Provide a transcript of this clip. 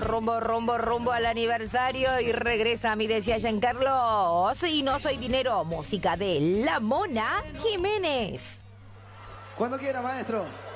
rumbo al aniversario y regresa mi decía Giancarlo. Y no soy dinero, música de La Mona Jiménez. Cuando quiera, maestro.